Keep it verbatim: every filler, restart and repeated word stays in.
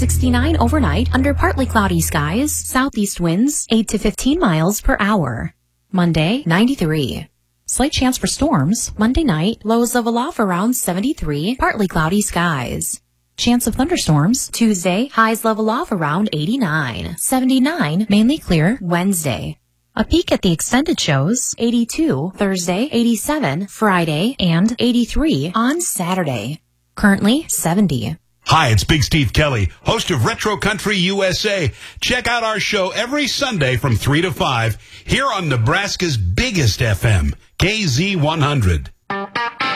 sixty-nine overnight under partly cloudy skies, southeast winds eight to fifteen miles per hour. Monday, ninety-three. Slight chance for storms. Monday night, lows level off around seventy-three, partly cloudy skies. Chance of thunderstorms. Tuesday, highs level off around eighty-nine, seventy-nine, mainly clear. Wednesday. A peek at the extended shows, eighty-two Thursday, eighty-seven Friday, and eighty-three on Saturday. Currently seventy. Hi, it's Big Steve Kelly, host of Retro Country U S A. Check out our show every Sunday from three to five here on Nebraska's biggest F M, K Z one hundred.